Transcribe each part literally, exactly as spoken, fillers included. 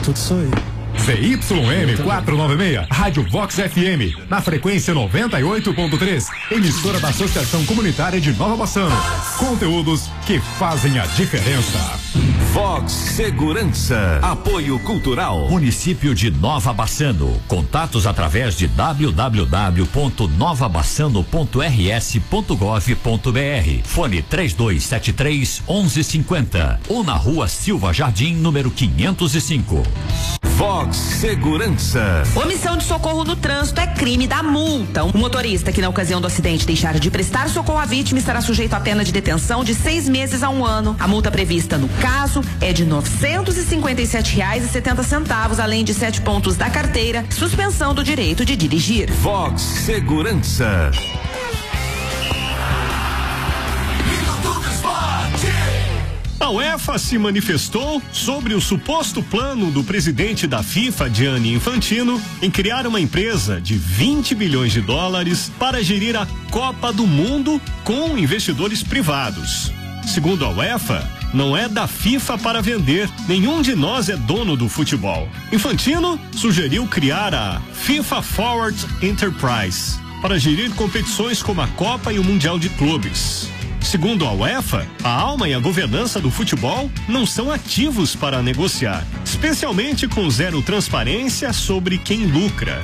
tudo isso aí. Z Y M quatrocentos e noventa e seis, Rádio Vox F M, na frequência noventa e oito ponto três, emissora da Associação Comunitária de Nova Bassano. Conteúdos que fazem a diferença. Vox Segurança, apoio cultural, município de Nova Bassano. Contatos através de w w w ponto nova bassano ponto r s ponto gov ponto b r. Fone três dois sete três, onze cinquenta ou na Rua Silva Jardim, número quinhentos e cinco. Vox Segurança. Omissão de socorro no trânsito é crime da multa. O motorista que na ocasião do acidente deixar de prestar socorro à vítima estará sujeito a pena de detenção de seis meses a um ano. A multa prevista no caso é de novecentos e cinquenta e sete reais e setenta centavos, além de sete pontos da carteira, suspensão do direito de dirigir. Vox Segurança. A UEFA se manifestou sobre o suposto plano do presidente da FIFA, Gianni Infantino, em criar uma empresa de vinte bilhões de dólares para gerir a Copa do Mundo com investidores privados. Segundo a UEFA, não é da FIFA para vender, nenhum de nós é dono do futebol. Infantino sugeriu criar a FIFA Forward Enterprise para gerir competições como a Copa e o Mundial de Clubes. Segundo a UEFA, a alma e a governança do futebol não são ativos para negociar, especialmente com zero transparência sobre quem lucra.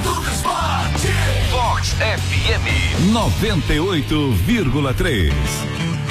Vox F M noventa e oito vírgula três.